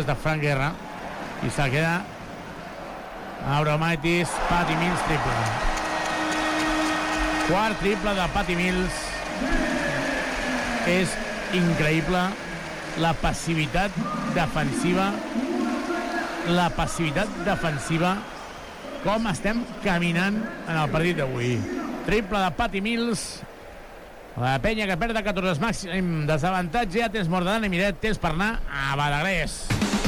de Frank Guerra, i se'l queda Abromaitis. Patty Mills, triple. Quart triple de Patty Mills. És increïble la passivitat defensiva, com estem caminant en el partit d'avui. Triple de Patty Mills. La penya que perd de 14 màxim desavantatge. Ja tens mort de Dani Miret, tens per anar a Badagrés.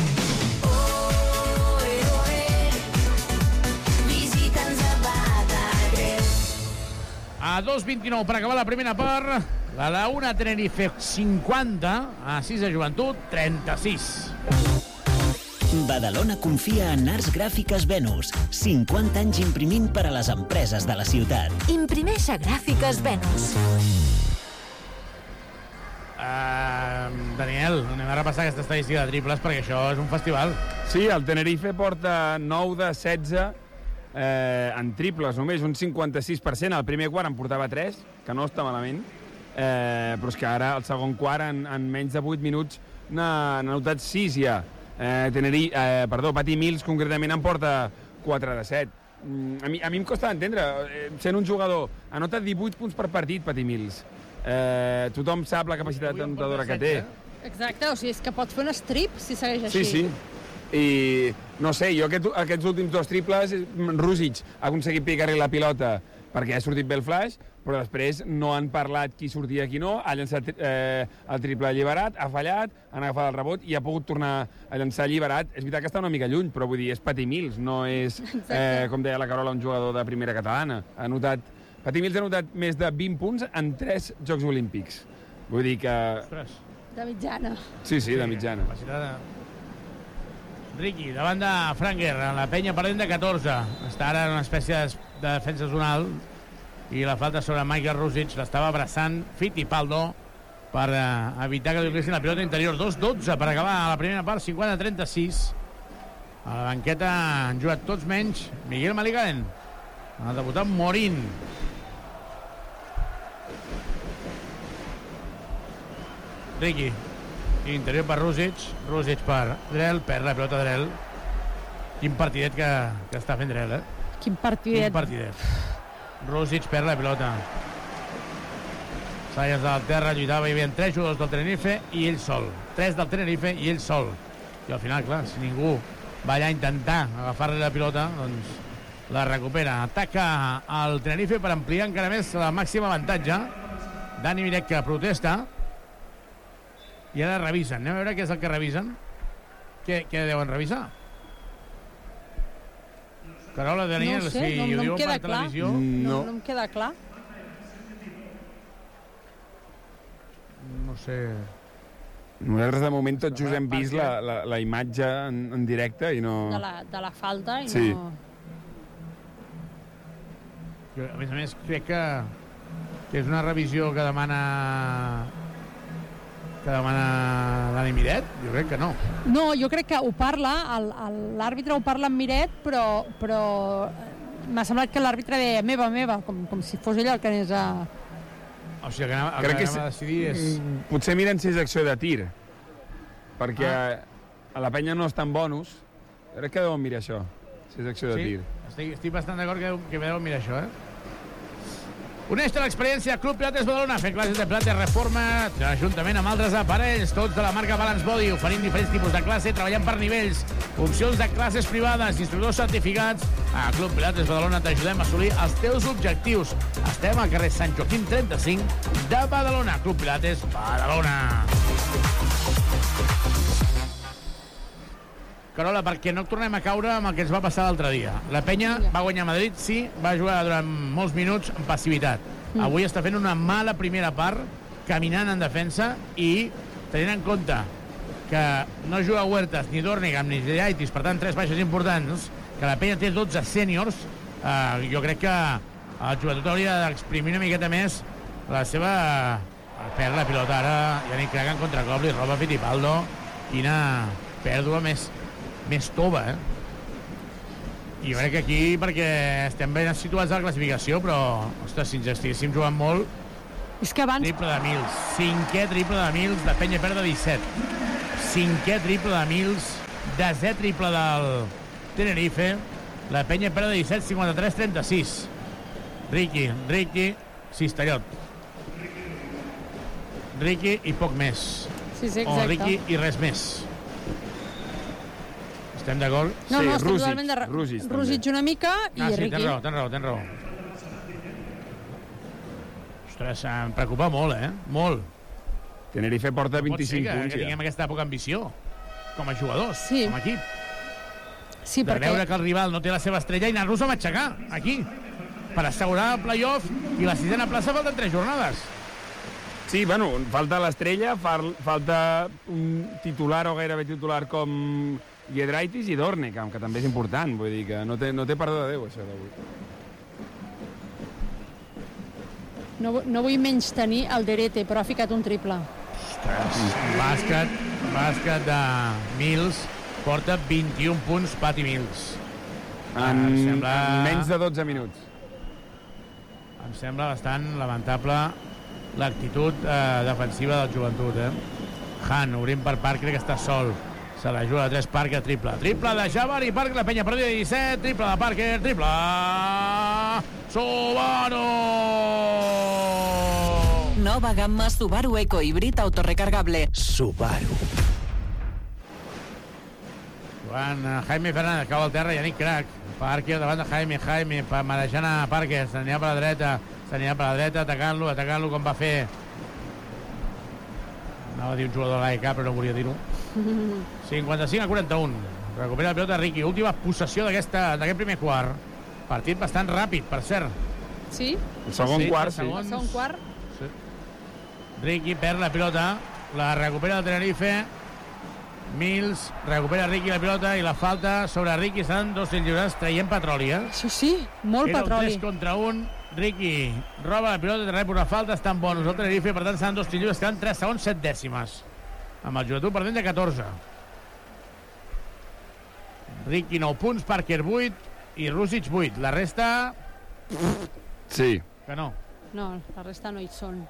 A 2:29 per acabar la primera part. La Laguna Tenerife 50, a 6 de Joventut 36. Badalona confia en Arts Gràfiques Venus. 50 anys imprimint per a les empreses de la ciutat. Imprimeix a Gràfiques Venus. Daniel, anem a repassar aquesta estadística de triples perquè això és un festival. Sí, el Tenerife porta 9 de 16 en triples, només un 56%. El primer quart en portava 3, que no està malament, però és que ara el segon quart en menys de 8 minuts n'ha anotat 6 ja. Patty Mills concretament en porta 4 de 7. A mi em costa d'entendre, sent un jugador, anota 18 punts per partit, Patty Mills. Tothom sap la capacitat anotadora que té. Exacte, o sigui, és que pot fer un strip si segueix així. Sí. I no sé, jo aquests últims 2 triples, Rusic ha aconseguit picar-li la pilota perquè ha sortit bé el flash, però després no han parlat qui sortia i qui no, ha llançat el triple alliberat, ha fallat, han agafat el rebot i ha pogut tornar a llançar alliberat. És veritat que està una mica lluny, però vull dir, és Patty Mills, no és, com deia la Carola, un jugador de primera catalana. Patty Mills ha anotat més de 20 punts en 3 Jocs Olímpics. Vull dir que... Ostres. De mitjana. Sí, de mitjana. Riqui, davant de Frank Guerra, la penya perdent de 14. Està ara en una espècie de defensa zonal i la falta sobre Michael Rusic l'estava abraçant Fittipaldo per evitar que li cressin la pilota interior. 2-12 per acabar la primera part, 50-36. A la banqueta han jugat tots menys Miguel Maligaren. Ha debutat Morín. Riqui, interior per Rusic per Drell, perd la pilota Drell. Quin partidet que està fent Drell, Quin partidet. Rusic perd la pilota. Sayas del terra, lluitava, hi havia 3 jugadors del Tenerife i ell sol. 3 del Tenerife i ell sol. I al final, clar, si ningú va allà a intentar agafar-li la pilota, doncs la recupera. Ataca el Tenerife per ampliar encara més la màxima avantatge. Dani Miret que protesta. I ara revisen. Anem a veure què és el que revisen. Què deuen revisar? Carola, Daniel, no sé, si ho diuen per televisió... No em queda clar. No sé... Nosaltres de moment tots just hem vist la imatge en directe i no... De la falta i sí. no... A més, crec que és una revisió que demana Dani Miret? Jo crec que no. No, jo crec que ho parla, l'àrbitre ho parla amb Miret, però m'ha semblat que l'àrbitre deia meva, com si fos ell el que anés a... O sigui, el que anem a decidir és... Potser miren si és acció de tir, perquè a la penya no estan bonus. Crec que deuen mirar això, si és acció de tir. Estic bastant d'acord que deuen mirar això, Uneix-te a l'experiència Club Pilates Badalona, fent classes de pilates reforma, juntament amb altres aparells, tots de la marca Balance Body, oferint diferents tipus de classe, treballant per nivells, opcions de classes privades, instructors certificats. A Club Pilates Badalona t'ajudem a assolir els teus objectius. Estem al carrer Sant Joaquim 35 de Badalona. Club Pilates Badalona. Carola, perquè no tornem a caure amb el que ens va passar l'altre dia. La penya va guanyar a Madrid, sí, va jugar durant molts minuts en passivitat. Avui està fent una mala primera part, caminant en defensa i tenint en compte que no juga Huertas, ni Dornegam, ni Zidaitis, per tant, 3 baixes importants, que la penya té 12 sèniors, jo crec que el jugador hauria d'exprimir una miqueta més la seva... Perd la pilota ara, Yannick Kragan contra Cobli, roba Fittipaldo, quina pèrdua més tova, I jo crec que aquí, perquè estem ben situats a la classificació, però, ostres, si ens estiguéssim jugant molt... És que abans... Triple de Mills. 5è triple de Mills, la penya perd de 17. 5è triple de Mills desè triple del Tenerife. La penya perd de 17, 53, 36. Riqui, Cistellot. Riqui i poc més. Sí, exacte. O Riqui i res més. Estem d'acord? No, Sí, estem Rússic, totalment de... Rússic, també. Rússic una mica i Sí, Riqui. tens raó. Ostres, em preocupa molt, Molt. Tenerife porta 25 punts, que tinguem aquesta poca ambició com a jugadors, Sí. com a equip. Sí, De perquè... veure que el rival no té la seva estrella i anar-los a matxacar, aquí, per assegurar el playoff i la sisena plaça falten 3 jornades. Sí, bueno, falta l'estrella, falta un titular o gairebé titular com Giedraitis i Dorne, que també és important, vull dir que no té perdó de Déu, això d'avui. No vull menys tenir el Derete, però ha ficat un triple. Ostres, bàsquet de Mills, porta 21 punts Patty Mills. En sembla- menys de 12 minuts. Em sembla bastant lamentable l'actitud defensiva del Joventut, Han, obrint per Parker, que està sol. Se la juga de 3, Parker, triple. Triple de Jabbar i Parker, la penya perdida de 17, triple de Parker, triple... Subaru! Nova gamma Subaru Eco híbrid autorecargable. Subaru. Jugant Jaime Fernández, cau al terra, Yannick Crac. Parker davant de Jaime, marejant a Parker, s'anirà per la dreta, atacant-lo com va fer. Anava a dir un jugador de l'AEK, però no volia dir-ho. 55-41. Recupera la pilota Riqui. Última possessió d'aquest primer quart. Partit bastant ràpid, per cert. Sí? El segon quart, sí. El segon quart? Riqui perd la pilota, la recupera el Tenerife. Mills recupera Riqui la pilota i la falta sobre Riqui. Estan 2 tirs lliures, traient petroli, Sí, molt Era petroli. el 3 contra 1. Riqui roba la pilota, rep una falta, estan bons el Tenerife, per tant seran 2 tirs lliures, quedan 3 segons, 7 dècimes. Amb el Joventut perdent de 14. Riqui 9 punts, Parker 8 i Rússic 8. La resta, Sí. que no. No, la resta no hi són.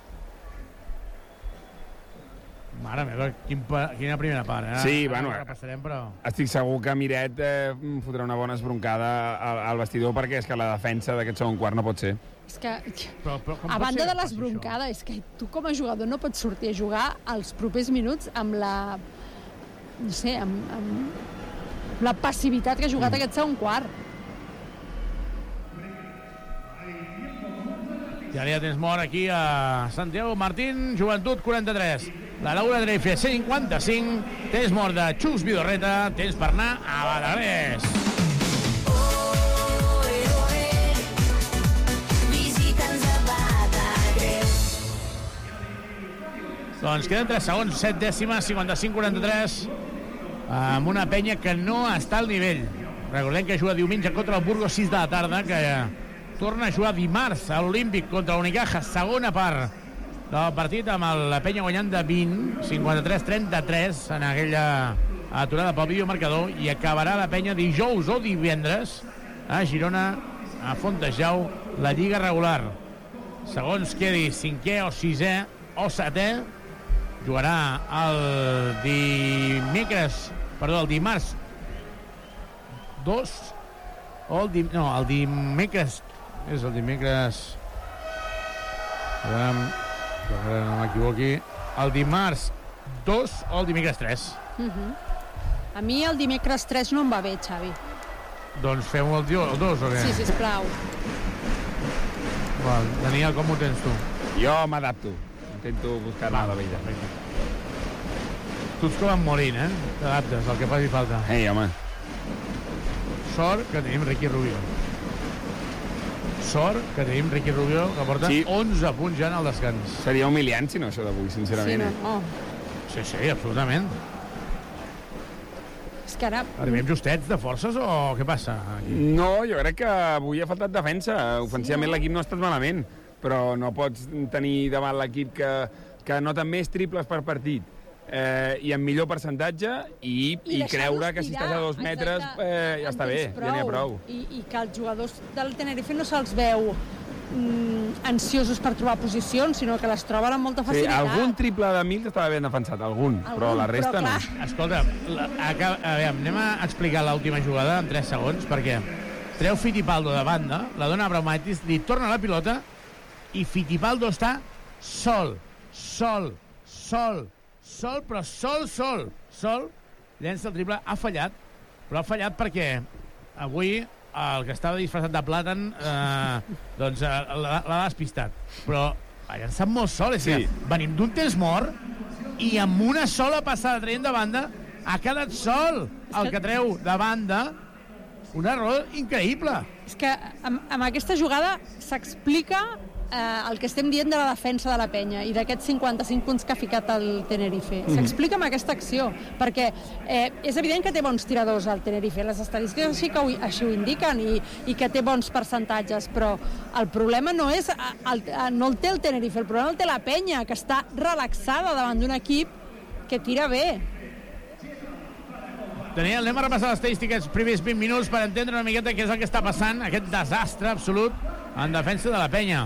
Mare meva, quina primera part, Sí, Ara bueno, la passarem, però... Estic segur que Miret fotrà una bona esbroncada al vestidor, perquè és que la defensa d'aquest segon quart no pot ser. És que, Però com a pot banda ser de que passi l'esbroncada, és que tu com a jugador no pots sortir a jugar els propers minuts amb la... no sé, amb la passivitat que ha jugat aquest segon quart. Ja hi ha temps mort aquí a Santiago Martín, Joventut 43. La Laura Dreife 55, temps mort de Xus Vidorreta, temps per anar a Badagrés. Doncs queden 3 segons, 7 dècimes, 55-43, amb una penya que no està al nivell. Recordem que juga diumenge contra el Burgos 6 de la tarda, que torna a jugar dimarts a l'Olímpic contra l'Unicaja, segona part del partit, amb la penya guanyant de 20, 53-33 en aquella aturada pel videomarcador, i acabarà la penya dijous o divendres a Girona, a Fontejau, la Lliga regular. Segons quedi 5è o 6è o 7è, jugarà el dimarts 2 o el dimecres és el dimecres no m'equivoqui, el dimarts 2 o el dimecres 3. A mi el dimecres 3 no em va bé, Xavi. Doncs fem-ho el 2 o què? Sí, sisplau. Val, Daniel, com ho tens tu? Jo m'adapto. Intento buscar la vida. Tu ets com en Morín, t'adaptes, el que faci falta. Ei, home. Sort que tenim Riqui Rubio. Sort que tenim Riqui Rubio, que porta 11 punts ja en el descans. Seria humiliant, si no, això d'avui, sincerament. Sí, no. Sí, absolutament. És que ara... Arribem justets de forces o què passa aquí? No, jo crec que avui ha faltat defensa. Ofensivament l'equip no ha estat malament, però no pots tenir davant l'equip que nota més triples per partit i amb millor percentatge i creure que si estàs a 2 metres ja està bé, ja n'hi ha prou. I que els jugadors del Tenerife no se'ls veu ansiosos per trobar posicions, sinó que les troben amb molta Sí, facilitat. algun triple de Mills estava ben defensat, però la resta però, no. clar. Escolta, anem a explicar l'última jugada en 3 segons, perquè treu Fittipaldo de banda, la dona a Abromaitis, li torna la pilota i Fittipaldo està sol, però sol, llença el triple, ha fallat, però ha fallat perquè avui el que estava disfressat de plàtan doncs l'ha despistat, però ha llançat molt sol, és que venim d'un temps mort i amb una sola passada traient de banda ha quedat sol el que treu de banda. Un error increïble. És que amb aquesta jugada s'explica el que estem dient de la defensa de la penya i d'aquests 55 punts que ha ficat el Tenerife. S'explica amb aquesta acció, perquè és evident que té bons tiradors el Tenerife, les estadístiques així ho indiquen i que té bons percentatges, però el problema no el té el Tenerife, el problema el té la penya, que està relaxada davant d'un equip que tira bé. Daniel, anem a repassar les estadístiques primers 20 minuts per entendre una miqueta què és el que està passant, aquest desastre absolut en defensa de la penya.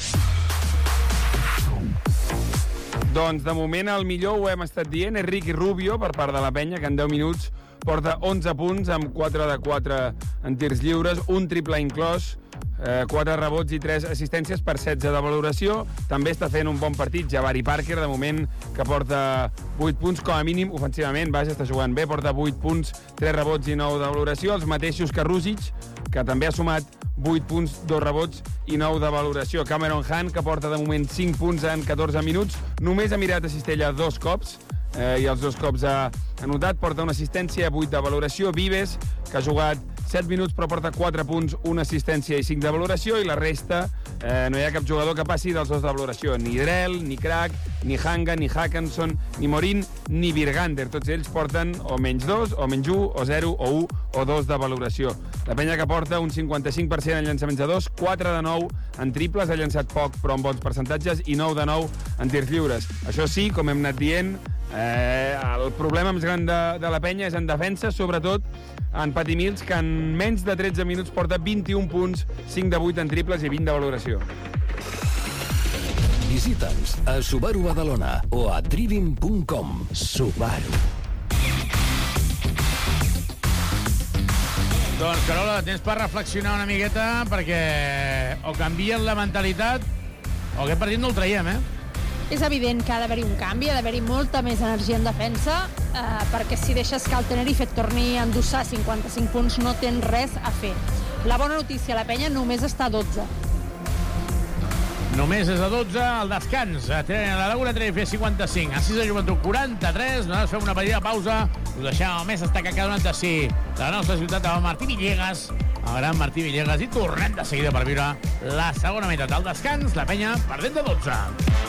Doncs, de moment, el millor, ho hem estat dient, és Ricky Rubio, per part de la penya, que en 10 minuts porta 11 punts, amb 4 de 4 en tirs lliures, un triple inclòs, 4 rebots i 3 assistències per 16 de valoració. També està fent un bon partit Jabari Parker, de moment, que porta 8 punts, com a mínim, ofensivament. Vaja, està jugant bé, porta 8 punts, 3 rebots i 9 de valoració. Els mateixos que Rusic, que també ha sumat 8 punts, 2 rebots i 9 de valoració. Cameron Hunt, que porta de moment 5 punts en 14 minuts. Només ha mirat a cistella 2 cops, i els 2 cops ha anotat. Porta una assistència, 8 de valoració. Vives, que ha jugat 7 minuts però porta 4 punts, una assistència i 5 de valoració, i la resta no hi ha cap jugador que passi dels 2 de valoració. Ni Drell, ni Crack, ni Hanga, ni Hackinson, ni Morin, ni Virgander. Tots ells porten o menys 2, o menys 1, o 0, o 1, o 2 de valoració. La penya que porta un 55% en llançaments de 2, 4 de 9 en triples, ha llançat poc però amb bons percentatges, i 9 de 9 en tirs lliures. Això sí, com hem anat dient, el problema més gran de la penya és en defensa, sobretot en Patty Mills, que en menys de 13 minuts porta 21 punts, 5 de 8 en triples i 20 de valoració. Visita'ns a Subaru Badalona o a trivim.com. Subaru. Doncs, Carola, tens per reflexionar una miqueta, perquè o canvien la mentalitat o aquest partit no el traiem, És evident que ha d'haver-hi un canvi, ha d'haver-hi molta més energia en defensa, perquè si deixes que el Tenerife et torni a endossar 55 punts no tens res a fer. La bona notícia, la penya només està a 12. Només és a 12, el descans. La Laguna Tenerife 55, a 6 de Joventut 43. Nosaltres fem una petita pausa. Us deixem el més destacat que ha donat de si la nostra ciutat amb Martí Villegas, el gran Martí Villegas, i tornem de seguida per viure la segona meitat del descans. La penya perdent de 12.